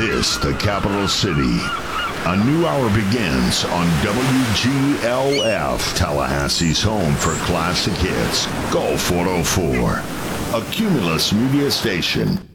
this the capital city. A new hour begins on WGLF, Tallahassee's home for classic hits. Gulf 104, a Cumulus media station.